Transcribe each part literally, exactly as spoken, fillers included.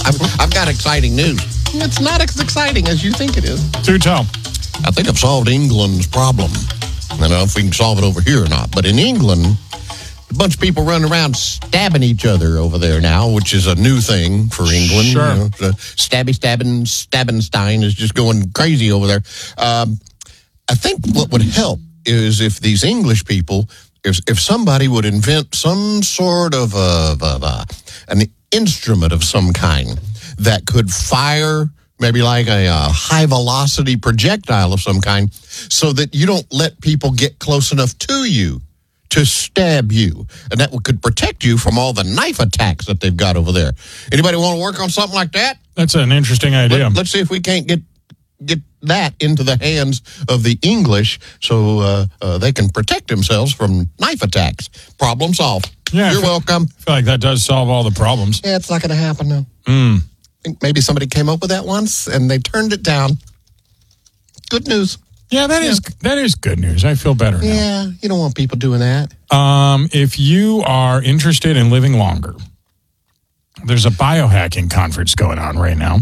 I've, I've got exciting news. It's not as exciting as you think it is. Do tell. I think I've solved England's problem. I don't know if we can solve it over here or not, but in England, a bunch of people running around stabbing each other over there now, which is a new thing for England. Sure. You know, the stabby, stabbing, Stabbenstein is just going crazy over there. Um, I think what would help is if these English people, if if somebody would invent some sort of a, a, a, an instrument of some kind that could fire maybe like a, a high-velocity projectile of some kind so that you don't let people get close enough to you to stab you. And that could protect you from all the knife attacks that they've got over there. Anybody want to work on something like that? That's an interesting idea. Let, let's see if we can't get get that into the hands of the English so uh, uh, they can protect themselves from knife attacks. Problem solved. Yeah, You're I feel, welcome. I feel like that does solve all the problems. Yeah, it's not going to happen now. Mm. I think maybe somebody came up with that once and they turned it down. Good news. Yeah, that Yeah. is that is good news. I feel better now. Yeah, you don't want people doing that. Um, if you are interested in living longer, there's a biohacking conference going on right now.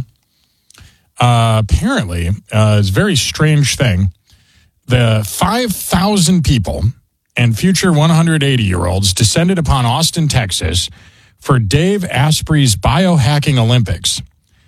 Uh, apparently, uh, it's a very strange thing. The five thousand people and future one hundred eighty-year-olds descended upon Austin, Texas for Dave Asprey's Biohacking Olympics.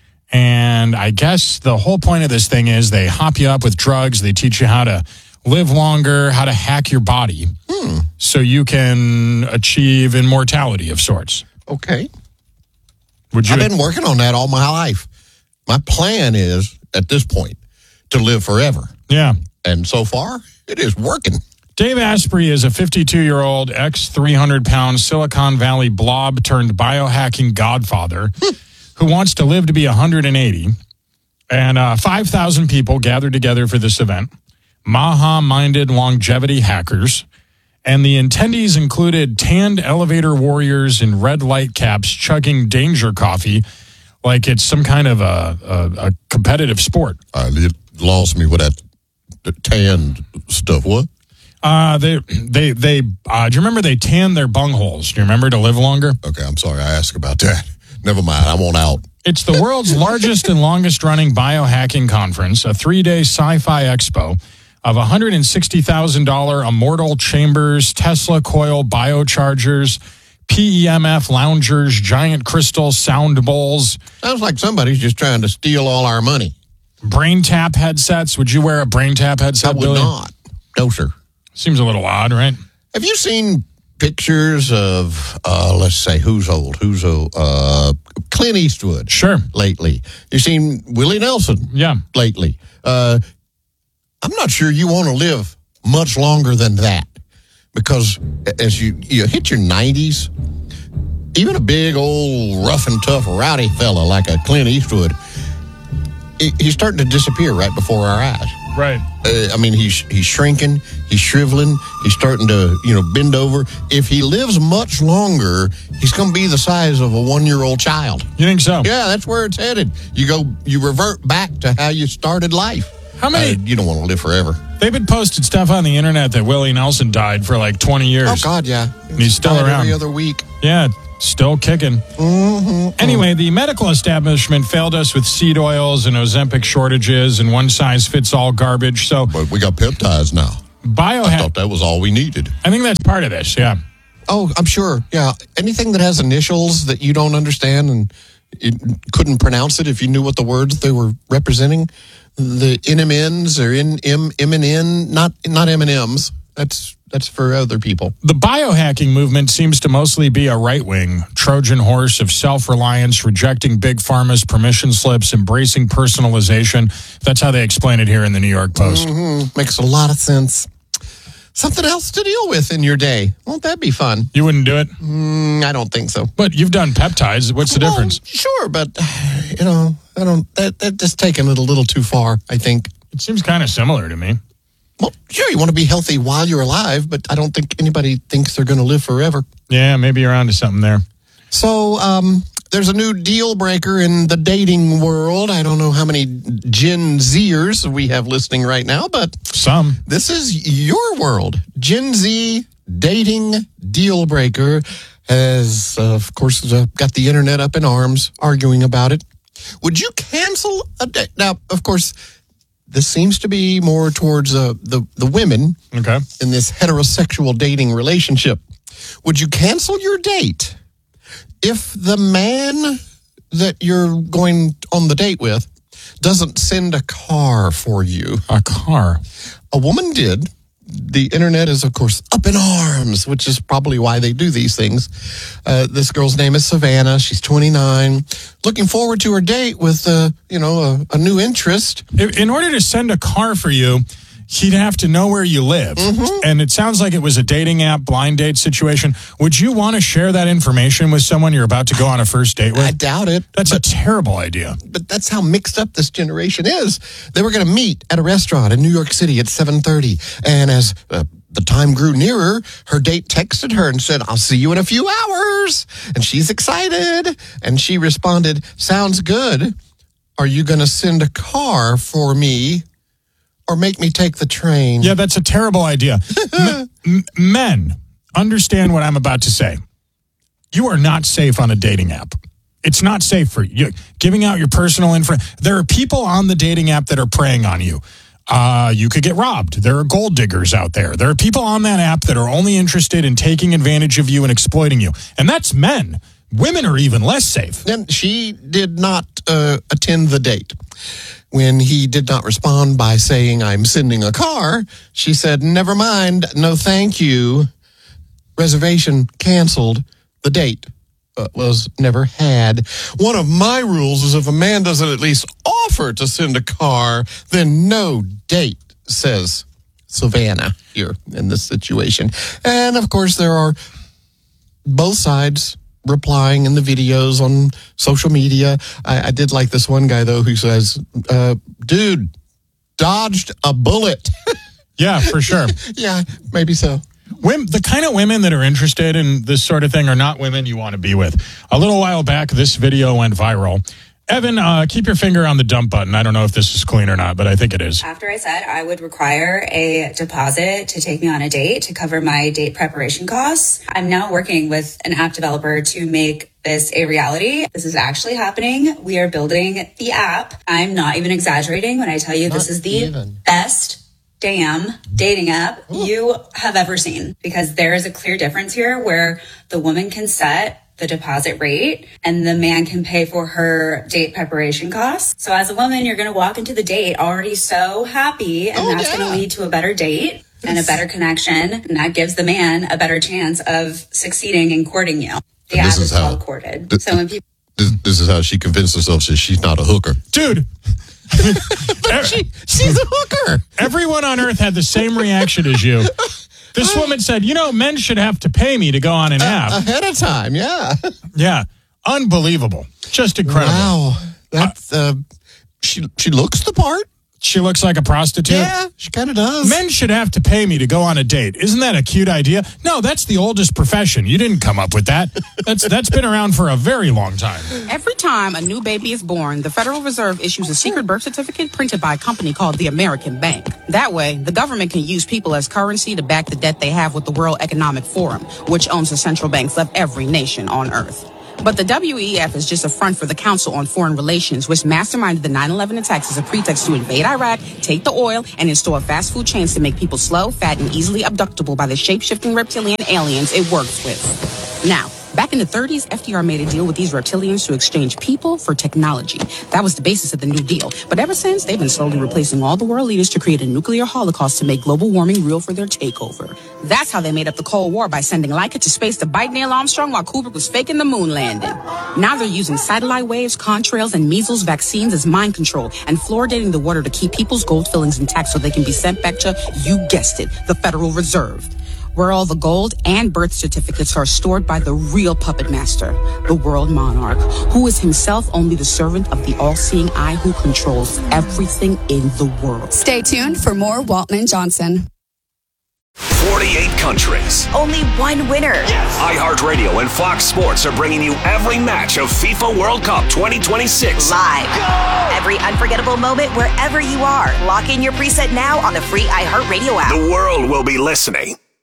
And I guess the whole point of this thing is they hop you up with drugs. They teach you how to live longer, how to hack your body Hmm. so you can achieve immortality of sorts. Okay. Would you? I've been working on that all my life. My plan is, at this point, to live forever. Yeah. And so far, it is working. Dave Asprey is a fifty-two-year-old, ex three hundred pound Silicon Valley blob turned biohacking godfather who wants to live to be one hundred eighty. And uh, five thousand people gathered together for this event. Maha-minded longevity hackers. And the attendees included tanned elevator warriors in red light caps chugging danger coffee like it's some kind of a, a, a competitive sport. Uh, you lost me with that the tanned stuff. What? Uh, they, they, they, uh, do you remember they tanned their bungholes? Do you remember to live longer? Okay, I'm sorry I asked about that. Never mind, I want out. It's the world's largest and longest running biohacking conference, a three-day sci-fi expo of one hundred sixty thousand dollars immortal chambers, Tesla coil biochargers, P E M F loungers, giant crystal sound bowls. Sounds like somebody's just trying to steal all our money. Brain tap headsets. Would you wear a brain tap headset, I would Billy? not. No, sir. Seems a little odd, right? Have you seen pictures of, uh, let's say, who's old? Who's old? Uh, Clint Eastwood. Sure. Lately. You've seen Willie Nelson. Yeah. Lately. Uh, I'm not sure you want to live much longer than that because as you, you hit your nineties, even a big old rough and tough rowdy fella like a Clint Eastwood, he, he's starting to disappear right before our eyes. Right. Uh, I mean, he's he's shrinking, he's shriveling, he's starting to, you know, bend over. If he lives much longer, he's going to be the size of a one-year-old child. You think so? Yeah, that's where it's headed. You go, you revert back to how you started life. How many? Uh, you don't want to live forever. They've been posted stuff on the internet that Willie Nelson died for like twenty years. Oh, God, yeah. And he's still Died around. every other week. Yeah, still kicking. Mm-hmm. Anyway, the medical establishment failed us with seed oils and Ozempic shortages and one-size-fits-all garbage. So But we got peptides now. I biohack, thought that was all we needed. I think that's part of this, yeah. Oh, I'm sure. Yeah. Anything that has initials that you don't understand and you couldn't pronounce it if you knew what the words they were representing. The N M Ns or in M M and N, not not M and M's. That's that's for other people. The biohacking movement seems to mostly be a right-wing Trojan horse of self-reliance, rejecting big pharma's permission slips, embracing personalization. That's how they explain it here in the New York Post. Mm-hmm. Makes a lot of sense. Something else to deal with in your day. Won't that be fun? You wouldn't do it? Mm, I don't think so. But you've done peptides. What's the Well, difference? Sure, but you know, I don't. That that just taken it a little too far. I think. It seems kind of similar to me. Well, sure, you want to be healthy while you're alive, but I don't think anybody thinks they're going to live forever. Yeah, maybe you're onto something there. So, um, there's a new deal breaker in the dating world. I don't know how many Gen Zers we have listening right now, but Some. this is your world. Gen Z dating deal breaker has, uh, of course, uh, got the internet up in arms arguing about it. Would you cancel a date? Now, of course, this seems to be more towards uh, the, the women okay. in this heterosexual dating relationship. Would you cancel your date if the man that you're going on the date with doesn't send a car for you? A car? A woman did. The internet is, of course, up in arms, which is probably why they do these things. Uh, this girl's name is Savannah. She's twenty-nine. Looking forward to her date with, uh, you know, a, a new interest. In order to send a car for you, he'd have to know where you live. Mm-hmm. And it sounds like it was a dating app, blind date situation. Would you want to share that information with someone you're about to go on a first date with? I doubt it. That's but, a terrible idea. But that's how mixed up this generation is. They were going to meet at a restaurant in New York City at seven thirty. And as uh, the time grew nearer, her date texted her and said, I'll see you in a few hours. And she's excited. And she responded, sounds good. Are you going to send a car for me? Or make me take the train? Yeah, that's a terrible idea. M- m- men, understand what I'm about to say. You are not safe on a dating app. It's not safe for you. Giving out your personal info. There are people on the dating app that are preying on you. Uh, you could get robbed. There are gold diggers out there. There are people on that app that are only interested in taking advantage of you and exploiting you. And that's men. Women are even less safe. And she did not uh, attend the date. When he did not respond by saying, I'm sending a car, she said, never mind, no thank you. Reservation canceled. The date uh, was never had. One of my rules is if a man doesn't at least offer to send a car, then no date, says Savannah here in this situation. And, of course, there are both sides replying in the videos on social media. I, I did like this one guy, though, who says, uh, dude, dodged a bullet. Yeah, for sure. Yeah, maybe so. Women, the kind of women that are interested in this sort of thing are not women you want to be with. A little while back, this video went viral. Evan, uh, keep your finger on the dump button. I don't know if this is clean or not, but I think it is. After I said I would require a deposit to take me on a date to cover my date preparation costs, I'm now working with an app developer to make this a reality. This is actually happening. We are building the app. I'm not even exaggerating when I tell you not this is the even. best damn dating app Ooh. you have ever seen, because there is a clear difference here where the woman can set the deposit rate and the man can pay for her date preparation costs. So as a woman, you're going to walk into the date already so happy, and oh, that's yeah. going to lead to a better date and a better connection. And that gives the man a better chance of succeeding in courting you. The app is called Courted. Th- so when people this, this is how she convinced herself that she's not a hooker. Dude. But she, she's a hooker. Everyone on earth had the same reaction as you. This woman said, you know, men should have to pay me to go on an app. Uh, ahead of time, yeah. Yeah. Unbelievable. Just incredible. Wow. That's, uh, she, she looks the part. She looks like a prostitute? Yeah, she kind of does. Men should have to pay me to go on a date. Isn't that a cute idea? No, that's the oldest profession. You didn't come up with that. That's That's been around for a very long time. Every time a new baby is born, the Federal Reserve issues a secret birth certificate printed by a company called the American Bank. That way, the government can use people as currency to back the debt they have with the World Economic Forum, which owns the central banks of every nation on Earth. But the W E F is just a front for the Council on Foreign Relations, which masterminded the nine eleven attacks as a pretext to invade Iraq, take the oil, and install fast food chains to make people slow, fat, and easily abductable by the shape-shifting reptilian aliens it works with. Now, back in the thirties, F D R made a deal with these reptilians to exchange people for technology. That was the basis of the New Deal. But ever since, they've been slowly replacing all the world leaders to create a nuclear holocaust to make global warming real for their takeover. That's how they made up the Cold War, by sending Laika to space to bite Neil Armstrong while Kubrick was faking the moon landing. Now they're using satellite waves, contrails, and measles vaccines as mind control, and fluoridating the water to keep people's gold fillings intact so they can be sent back to, you guessed it, the Federal Reserve, where all the gold and birth certificates are stored by the real puppet master, the world monarch, who is himself only the servant of the all-seeing eye who controls everything in the world. Stay tuned for more Waltman Johnson. forty-eight countries. Only one winner. Yes. iHeartRadio and Fox Sports are bringing you every match of FIFA World Cup twenty twenty-six. Live. Go! Every unforgettable moment wherever you are. Lock in your preset now on the free iHeartRadio app. The world will be listening.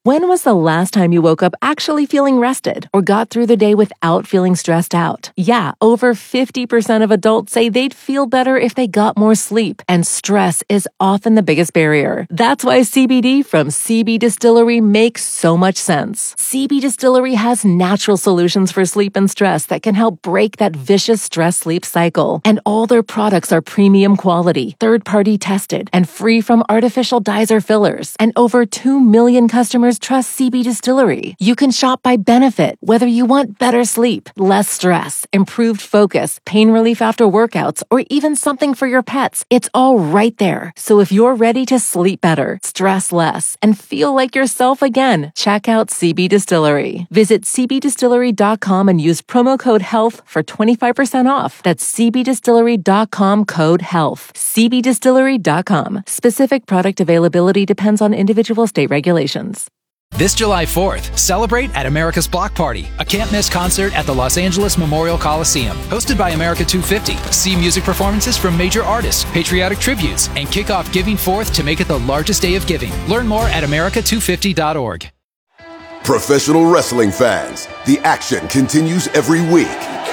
When was the last time you woke up actually feeling rested or got through the day without feeling stressed out? Yeah, over fifty percent of adults say they'd feel better if they got more sleep, and stress is often the biggest barrier. That's why C B D from C B Distillery makes so much sense. C B Distillery has natural solutions for sleep and stress that can help break that vicious stress-sleep cycle. And all their products are premium quality, third-party tested, and free from artificial dyes or fillers. And over two million customers trust C B Distillery. You can shop by benefit, whether you want better sleep, less stress, improved focus, pain relief after workouts, or even something for your pets. It's all right there. So if you're ready to sleep better, stress less, and feel like yourself again, check out C B Distillery. Visit c b distillery dot com and use promo code HEALTH for twenty-five percent off. That's c b distillery dot com code HEALTH. c b distillery dot com. Specific product availability depends on individual state regulations. This July fourth, celebrate at America's Block Party, a can't-miss concert at the Los Angeles Memorial Coliseum. Hosted by America two fifty, see music performances from major artists, patriotic tributes, and kick off Giving Fourth to make it the largest day of giving. Learn more at america two fifty dot org. Professional wrestling fans, the action continues every week.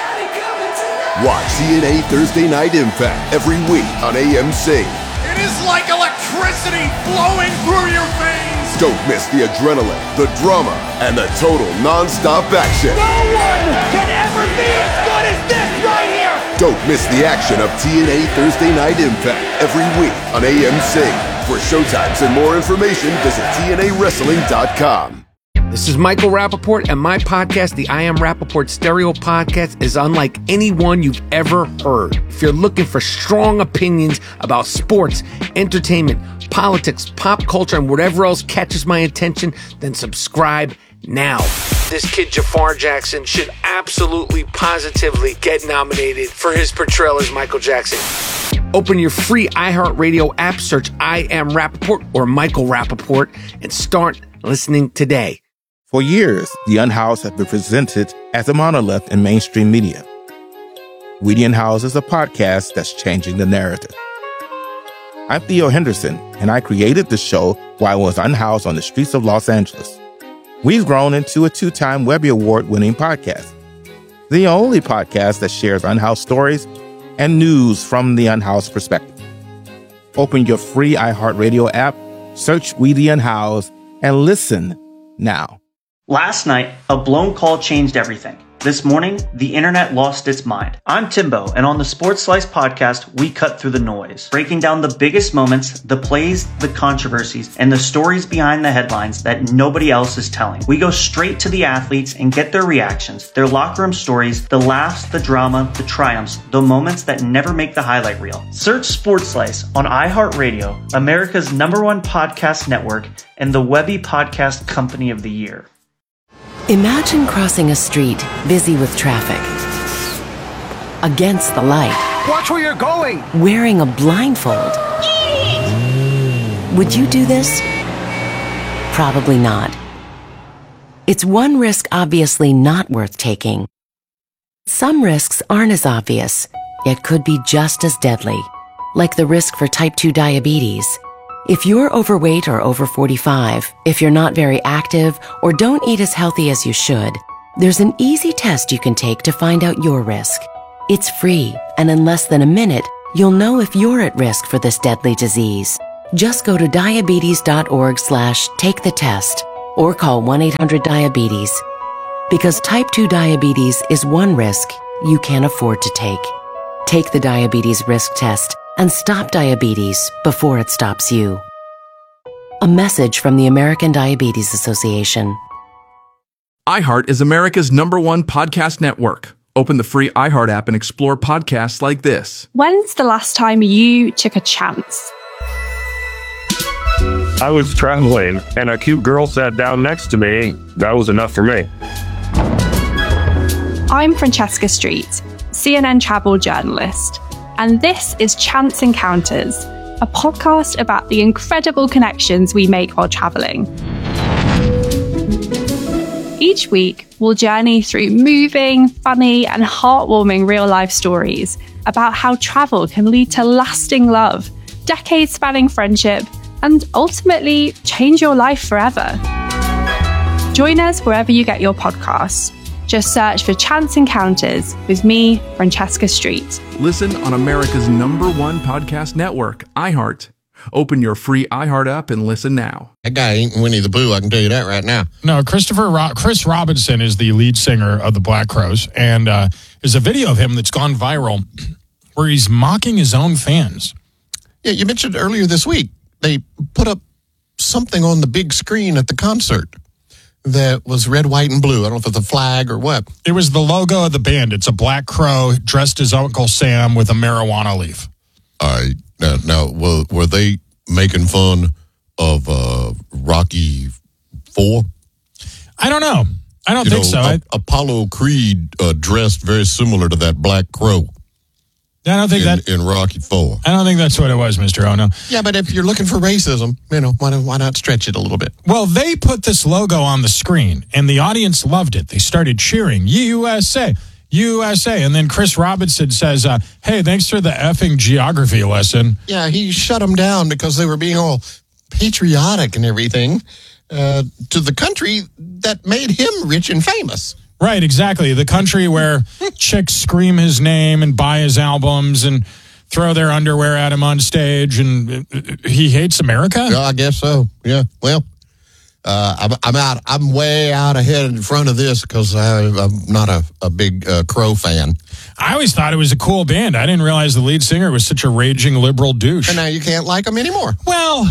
Watch T N A Thursday Night Impact every week on A M C. It is like electricity flowing through your veins. Don't miss the adrenaline, the drama, and the total non-stop action. No one can ever be as good as this right here. Don't miss the action of T N A Thursday Night Impact every week on A M C. For showtimes and more information, visit T N A wrestling dot com. This is Michael Rappaport, and my podcast, the I Am Rappaport Stereo Podcast, is unlike any one you've ever heard. If you're looking for strong opinions about sports, entertainment, politics, pop culture, and whatever else catches my attention, then subscribe now. This kid Jafar Jackson should absolutely, positively get nominated for his portrayal as Michael Jackson. Open your free iHeartRadio app, search I Am Rappaport or Michael Rappaport, and start listening today. For years, The Unhoused have been presented as a monolith in mainstream media. We The Unhoused is a podcast that's changing the narrative. I'm Theo Henderson, and I created the show while I was unhoused on the streets of Los Angeles. We've grown into a two-time Webby Award-winning podcast, the only podcast that shares unhoused stories and news from the unhoused perspective. Open your free iHeartRadio app, search We The Unhoused, and listen now. Last night, a blown call changed everything. This morning, the internet lost its mind. I'm Timbo, and on the Sports Slice podcast, we cut through the noise, breaking down the biggest moments, the plays, the controversies, and the stories behind the headlines that nobody else is telling. We go straight to the athletes and get their reactions, their locker room stories, the laughs, the drama, the triumphs, the moments that never make the highlight reel. Search Sports Slice on iHeartRadio, America's number one podcast network, and the Webby Podcast Company of the Year. Imagine crossing a street busy with traffic. Against the light. Watch where you're going. Wearing a blindfold. Would you do this? Probably not. It's one risk obviously not worth taking. Some risks aren't as obvious, yet could be just as deadly, like the risk for type two diabetes. If you're overweight or over forty-five, if you're not very active, or don't eat as healthy as you should, there's an easy test you can take to find out your risk. It's free, and in less than a minute, you'll know if you're at risk for this deadly disease. Just go to diabetes.org slash take the test, or call one eight hundred diabetes. Because type two diabetes is one risk you can't afford to take. Take the diabetes risk test and stop diabetes before it stops you. A message from the American Diabetes Association. iHeart is America's number one podcast network. Open the free iHeart app and explore podcasts like this. When's the last time you took a chance? I was traveling and a cute girl sat down next to me. That was enough for me. I'm Francesca Street, C N N travel journalist. And this is Chance Encounters, a podcast about the incredible connections we make while traveling. Each week, we'll journey through moving, funny, and heartwarming real-life stories about how travel can lead to lasting love, decades-spanning friendship, and ultimately change your life forever. Join us wherever you get your podcasts. Just search for Chance Encounters with me, Francesca Street. Listen on America's number one podcast network, iHeart. Open your free iHeart app and listen now. That guy ain't Winnie the Pooh, I can tell you that right now. No, Christopher Ro- Chris Robinson is the lead singer of the Black Crowes, and uh, there's a video of him that's gone viral where he's mocking his own fans. Yeah, you mentioned earlier this week, they put up something on the big screen at the concert that was red, white, and blue. I don't know if it's a flag or what. It was the logo of the band. It's a black crow dressed as Uncle Sam with a marijuana leaf. All right. Now, now were, were they making fun of uh, Rocky Four? I don't know. I don't you think know, so. A- I, Apollo Creed uh, dressed very similar to that black crow. I don't think in, that in Rocky Four. I don't think that's what it was, Mister Ono. Yeah, but if you're looking for racism, you know, why, why not stretch it a little bit? Well, they put this logo on the screen, and the audience loved it. They started cheering, U S A, U S A. And then Chris Robinson says, uh, hey, thanks for the effing geography lesson. Yeah, he shut them down because they were being all patriotic and everything uh, to the country that made him rich and famous. Right, exactly. The country where chicks scream his name and buy his albums and throw their underwear at him on stage, and he hates America? Yeah, I guess so. Yeah. Well, uh, I'm, I'm out. I'm way out ahead in front of this because I'm not a, a big uh, Crow fan. I always thought it was a cool band. I didn't realize the lead singer was such a raging liberal douche. And now you can't like them anymore. Well,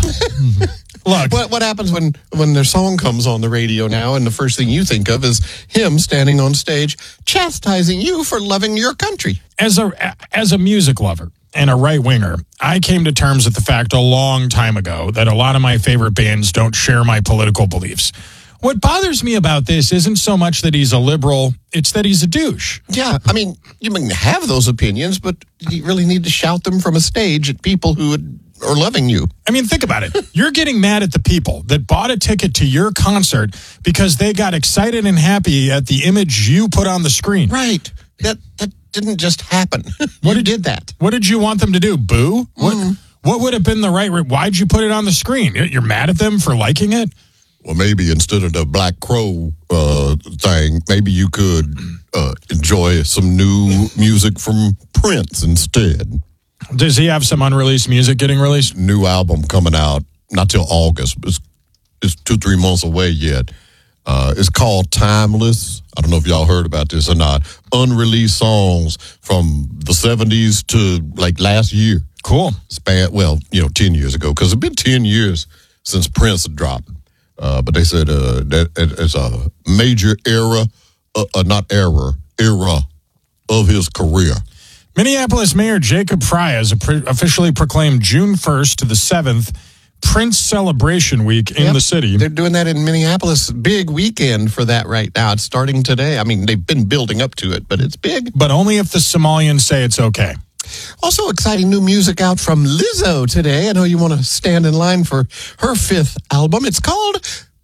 look. What, what happens when, when their song comes on the radio now and the first thing you think of is him standing on stage chastising you for loving your country? As a, as a music lover and a right-winger, I came to terms with the fact a long time ago that a lot of my favorite bands don't share my political beliefs. What bothers me about this isn't so much that he's a liberal, it's that he's a douche. Yeah, I mean, you can have those opinions, but you really need to shout them from a stage at people who would, are loving you. I mean, think about it. You're getting mad at the people that bought a ticket to your concert because they got excited and happy at the image you put on the screen. Right. That that didn't just happen. What you did that? What did you want them to do? Boo? What, Mm. what would have been the right... Re- Why'd you put it on the screen? You're mad at them for liking it? Well, maybe instead of the Black Crow uh, thing, maybe you could uh, enjoy some new music from Prince instead. Does he have some unreleased music getting released? New album coming out, not till August. It's, it's two, three months away yet. Uh, it's called Timeless. I don't know if y'all heard about this or not. Unreleased songs from the seventies to like last year. Cool. Span, well, you know, ten years ago, because it's been ten years since Prince dropped. Uh, but they said uh, that it's a major era, uh, uh, not error, era of his career. Minneapolis Mayor Jacob Frey has pre- officially proclaimed June first to the seventh Prince Celebration Week in Yep. the city. They're doing that in Minneapolis. Big weekend for that right now. It's starting today. I mean, they've been building up to it, but it's big. But only if the Somalians say it's okay. Also, exciting new music out from Lizzo today. I know you want to stand in line for her fifth album. It's called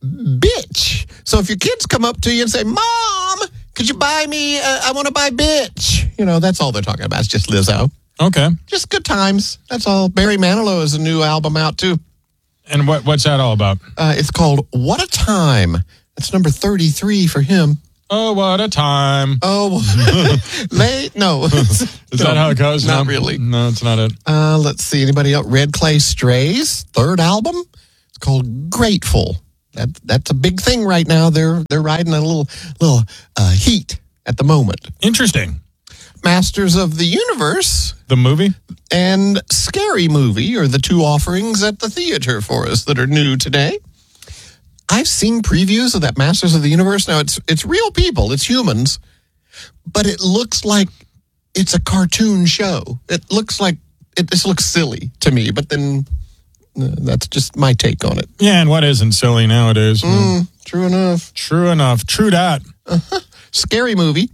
Bitch. So if your kids come up to you and say, Mom, could you buy me, uh, I want to buy Bitch. You know, that's all they're talking about. It's just Lizzo. Okay. Just good times. That's all. Barry Manilow has a new album out, too. And what what's that all about? Uh, it's called What a Time. That's number thirty-three for him. Oh, what a time. Oh, late? No. Is no, that how it goes? Not No? really. No, it's not it. Uh, let's see. Anybody else? Red Clay Strays, third album. It's called Grateful. That That's a big thing right now. They're they're riding a little, little uh, heat at the moment. Interesting. Masters of the Universe. The movie? And Scary Movie are the two offerings at the theater for us that are new today. I've seen previews of that Masters of the Universe. Now, it's it's real people. It's humans. But it looks like it's a cartoon show. It looks like, it this looks silly to me. But then, uh, that's just my take on it. Yeah, and what isn't silly nowadays? Mm, true enough. True enough. True that. Uh-huh. Scary Movie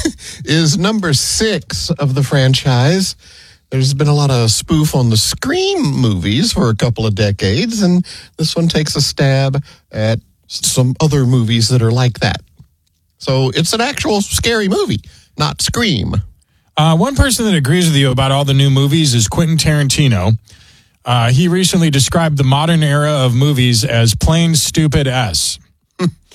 is number six of the franchise. There's been a lot of spoof on the Scream movies for a couple of decades, and this one takes a stab at some other movies that are like that. So it's an actual scary movie, not Scream. Uh, one person that agrees with you about all the new movies is Quentin Tarantino. Uh, he recently described the modern era of movies as plain stupid S.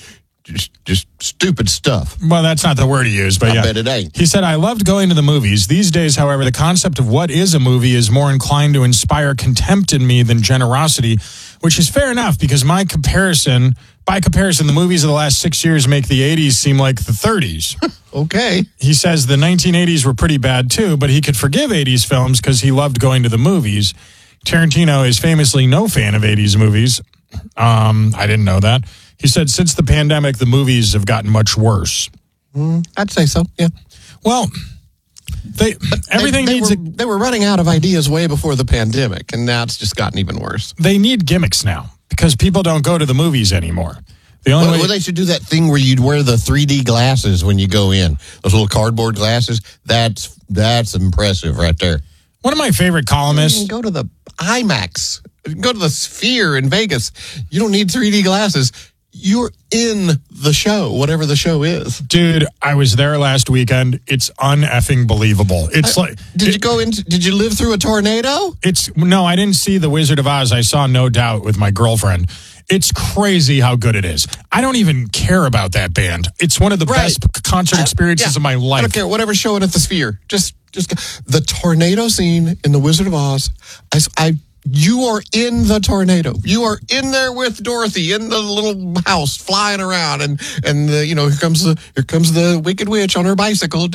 just, just stupid stuff. Well, that's not the word he used, but I yeah. bet it ain't. He said, I loved going to the movies. These days, however, the concept of what is a movie is more inclined to inspire contempt in me than generosity, which is fair enough because my comparison, by comparison, the movies of the last six years make the eighties seem like the thirties. Okay. He says the nineteen eighties were pretty bad too, but he could forgive eighties films because he loved going to the movies. Tarantino is famously no fan of eighties movies. Um, I didn't know that. He said since the pandemic, the movies have gotten much worse. Mm, I'd say so, yeah. Well, they everything they, they needs were, a, they were running out of ideas way before the pandemic, and now it's just gotten even worse. They need gimmicks now because people don't go to the movies anymore. The only well, way well, they should do that thing where you'd wear the three D glasses when you go in. Those little cardboard glasses. That's that's impressive right there. One of my favorite columnists. You can go to the IMAX. You can go to the Sphere in Vegas. You don't need three D glasses. You're in the show, whatever the show is. Dude, I was there last weekend. It's un-effing believable. It's I, like Did it, you go in did you live through a tornado? It's no, I didn't see The Wizard of Oz. I saw No Doubt with my girlfriend. It's crazy how good it is. I don't even care about that band. It's one of the Right. best concert experiences Uh, yeah. of my life. I don't care, whatever's showing at the Sphere. Just just the tornado scene in The Wizard of Oz. I, I You are in the tornado. You are in there with Dorothy in the little house flying around, and and the, you know here comes the here comes the Wicked Witch on her bicycle.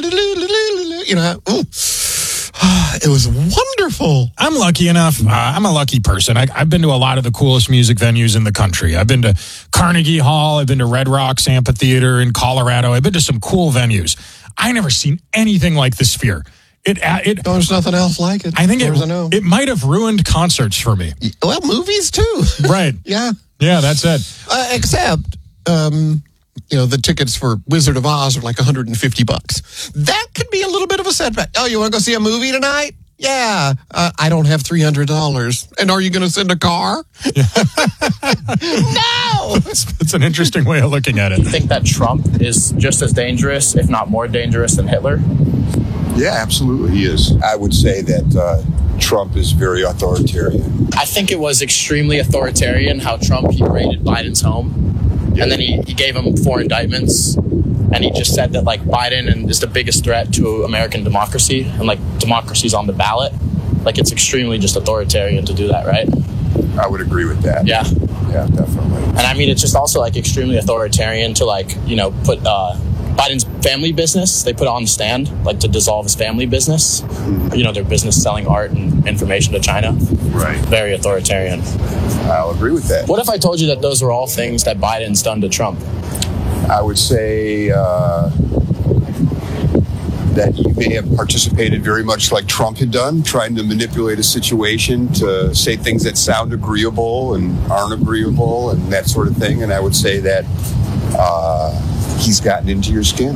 You know, ooh. It was wonderful. I'm lucky enough. Uh, I'm a lucky person. I, I've been to a lot of the coolest music venues in the country. I've been to Carnegie Hall. I've been to Red Rocks Amphitheater in Colorado. I've been to some cool venues. I never seen anything like the Sphere. It, it, There's nothing else like it. I think it, as I know. it might have ruined concerts for me. Well, movies too. Right. Yeah. Yeah, that's it. Uh, except, um, you know, the tickets for Wizard of Oz are like one hundred fifty bucks. That could be a little bit of a setback. Oh, you want to go see a movie tonight? Yeah. Uh, I don't have three hundred dollars. And are you going to send a car? Yeah. No! It's, it's an interesting way of looking at it. You think that Trump is just as dangerous, if not more dangerous than Hitler? Yeah, absolutely he is. I would say that uh, Trump is very authoritarian. I think it was extremely authoritarian how Trump, he raided Biden's home. And then he, he gave him four indictments. And he just said that, like, Biden and is the biggest threat to American democracy. And, like, democracy's on the ballot. Like, it's extremely just authoritarian to do that, right? I would agree with that. Yeah. Yeah, definitely. And, I mean, it's just also, like, extremely authoritarian to, like, you know, put uh, Biden's family business, they put it on the stand, like, to dissolve his family business. Mm-hmm. You know, their business selling art and information to China. Right. Very authoritarian. I'll agree with that. What if I told you that those were all things that Biden's done to Trump? I would say uh, that you may have participated very much like Trump had done, trying to manipulate a situation to say things that sound agreeable and aren't agreeable and that sort of thing. And I would say that uh, he's gotten into your skin.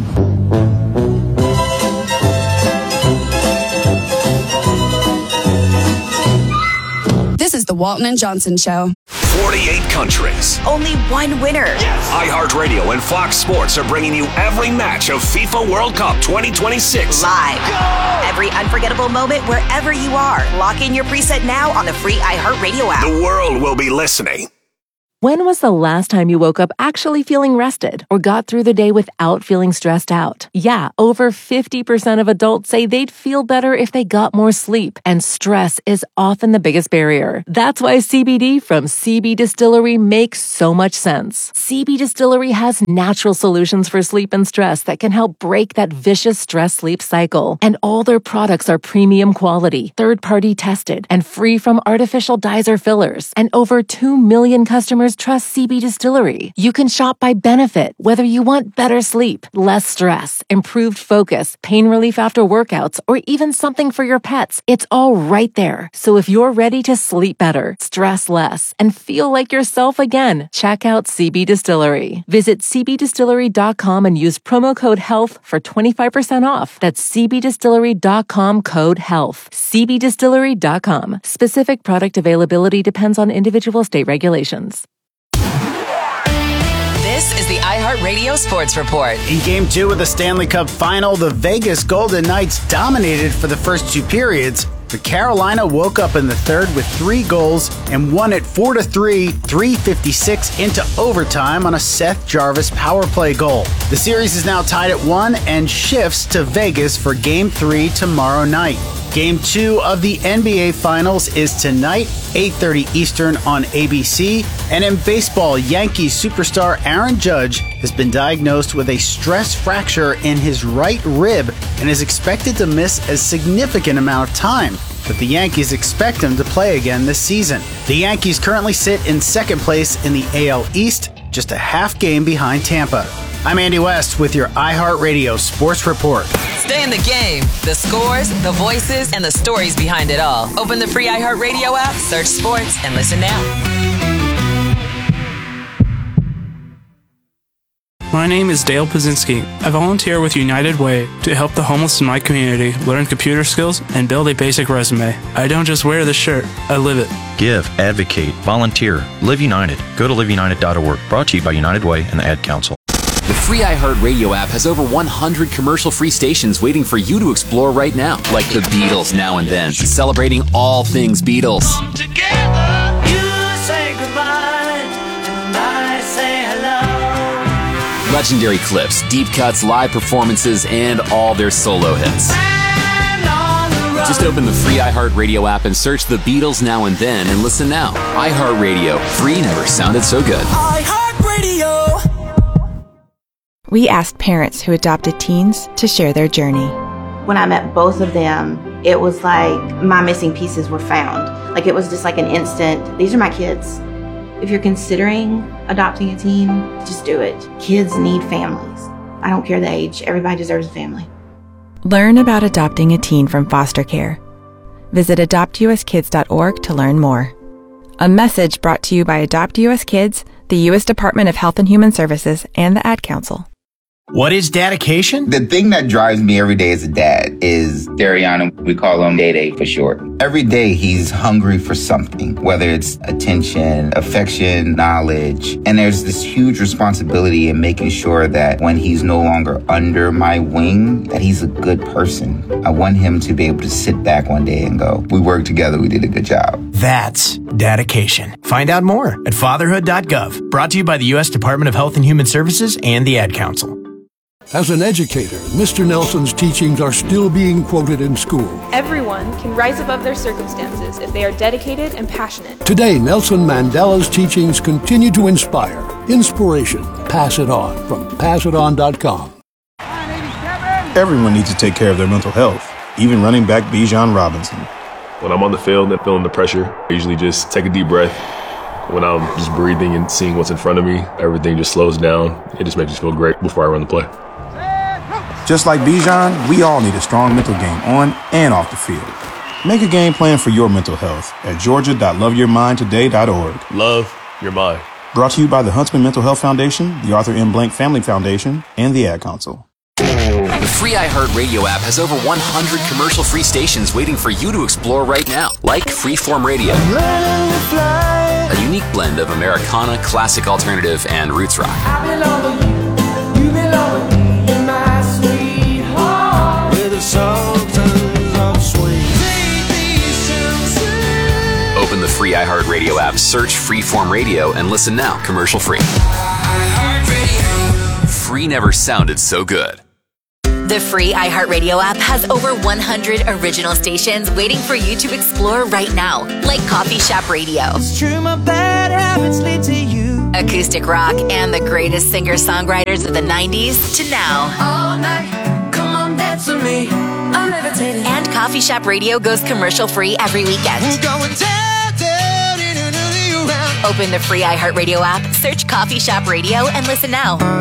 This is the Walton and Johnson Show. forty-eight countries. Only one winner. Yes. iHeartRadio and Fox Sports are bringing you every match of FIFA World Cup twenty twenty-six. Live. Go! Every unforgettable moment wherever you are. Lock in your preset now on the free iHeartRadio app. The world will be listening. When was the last time you woke up actually feeling rested or got through the day without feeling stressed out? Yeah, over fifty percent of adults say they'd feel better if they got more sleep, and stress is often the biggest barrier. That's why C B D from C B Distillery makes so much sense. C B Distillery has natural solutions for sleep and stress that can help break that vicious stress-sleep cycle. And all their products are premium quality, third-party tested, and free from artificial dyes or fillers. And over two million customers trust C B Distillery. You can shop by benefit, whether you want better sleep, less stress, improved focus, pain relief after workouts, or even something for your pets. It's all right there. So if you're ready to sleep better, stress less, and feel like yourself again, check out C B Distillery. Visit c b distillery dot com and use promo code HEALTH for twenty-five percent off. That's c b distillery dot com code HEALTH. c b distillery dot com. Specific product availability depends on individual state regulations. This is the iHeartRadio Sports Report. In Game two of the Stanley Cup Final, the Vegas Golden Knights dominated for the first two periods, but Carolina woke up in the third with three goals and won it four to three, three fifty-six into overtime on a Seth Jarvis power play goal. The series is now tied at one and shifts to Vegas for Game three tomorrow night. Game two of the N B A Finals is tonight, eight thirty Eastern on A B C. And in baseball, Yankees superstar Aaron Judge has been diagnosed with a stress fracture in his right rib and is expected to miss a significant amount of time. But the Yankees expect him to play again this season. The Yankees currently sit in second place in the A L East, just a half game behind Tampa. I'm Andy West with your iHeartRadio Sports Report. Stay in the game. The scores, the voices, and the stories behind it all. Open the free iHeartRadio app, search sports, and listen now. My name is Dale Pazinski. I volunteer with United Way to help the homeless in my community learn computer skills and build a basic resume. I don't just wear the shirt, I live it. Give, advocate, volunteer, Live United. Go to live united dot org. Brought to you by United Way and the Ad Council. The free iHeartRadio app has over one hundred commercial-free stations waiting for you to explore right now. Like the Beatles Now and Then, celebrating all things Beatles. Come together, you say goodbye, and I say hello. Legendary clips, deep cuts, live performances, and all their solo hits. Just open the free iHeartRadio app and search the Beatles Now and Then and listen now. iHeartRadio, free never sounded so good. iHeartRadio. We asked parents who adopted teens to share their journey. When I met both of them, it was like my missing pieces were found. Like it was just like an instant, these are my kids. If you're considering adopting a teen, just do it. Kids need families. I don't care the age. Everybody deserves a family. Learn about adopting a teen from foster care. Visit adopt u s kids dot org to learn more. A message brought to you by Adopt U S Kids, the U S Department of Health and Human Services, and the Ad Council. What is dedication? The thing that drives me every day as a dad is Dariana. We call him Day Day for short. Every day he's hungry for something, whether it's attention, affection, knowledge. And there's this huge responsibility in making sure that when he's no longer under my wing, that he's a good person. I want him to be able to sit back one day and go, we worked together, we did a good job. That's dedication. Find out more at fatherhood dot gov. Brought to you by the U S Department of Health and Human Services and the Ad Council. As an educator, Mister Nelson's teachings are still being quoted in school. Everyone can rise above their circumstances if they are dedicated and passionate. Today, Nelson Mandela's teachings continue to inspire. Inspiration. Pass it on from pass it on dot com. Everyone needs to take care of their mental health, even running back Bijan Robinson. When I'm on the field and feeling the pressure, I usually just take a deep breath. When I'm just breathing and seeing what's in front of me, everything just slows down. It just makes me feel great before I run the play. Just like Bijan, we all need a strong mental game on and off the field. Make a game plan for your mental health at georgia dot love your mind today dot org. Love your mind. Brought to you by the Huntsman Mental Health Foundation, the Arthur M. Blank Family Foundation, and the Ad Council. The free iHeartRadio app has over one hundred commercial-free stations waiting for you to explore right now. Like Freeform Radio, a unique blend of Americana, classic alternative, and roots rock. Open the free iHeartRadio app, search Freeform Radio, and listen now, commercial free. Free never sounded so good. The free iHeartRadio app has over one hundred original stations waiting for you to explore right now, like Coffee Shop Radio, It's true, my bad habits lead to you. acoustic rock, and the greatest singer-songwriters of the nineties to now. All night, come on, dance with me. I'm levitating. And Coffee Shop Radio goes commercial-free every weekend. We're going down, down, in and around. Open the free iHeartRadio app, search Coffee Shop Radio, and listen now.